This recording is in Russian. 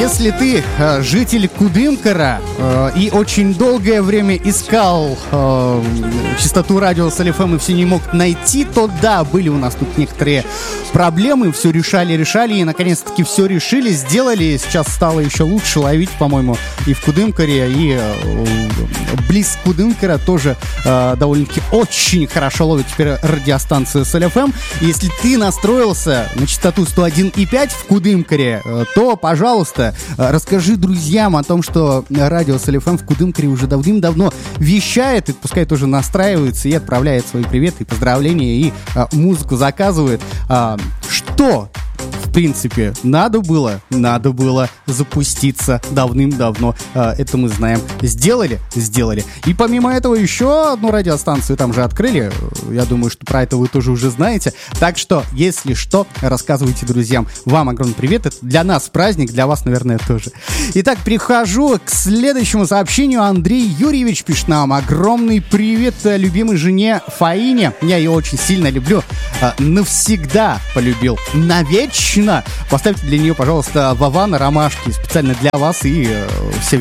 Если ты житель Кудымкара и очень долгое время искал частоту радио СЛ-ФМ и все не мог найти, то да, были у нас тут некоторые проблемы, все решали, и наконец-таки все решили, сделали. Сейчас стало еще лучше ловить, по-моему, и в Кудымкаре, и близ Кудымкара тоже довольно-таки очень хорошо ловит теперь радиостанцию СЛ-ФМ. Если ты настроился на частоту 101,5 в Кудымкаре, то, пожалуйста, расскажи друзьям о том, что радио СЛ-ФМ в Кудымкаре уже давным-давно вещает, и пускай тоже настраивается и отправляет свои приветы и поздравления, и музыку заказывает. Что, в принципе, надо было запуститься давным-давно. Это мы знаем. Сделали. И помимо этого еще одну радиостанцию там же открыли. Я думаю, что про это вы тоже уже знаете. Так что, если что, рассказывайте друзьям. Вам огромный привет. Это для нас праздник, для вас, наверное, тоже. Итак, перехожу к следующему сообщению. Андрей Юрьевич пишет нам: огромный привет любимой жене Фаине. Я ее очень сильно люблю. Навсегда полюбил. Навечно. Поставьте для нее, пожалуйста, Вована Ромашки специально для вас и все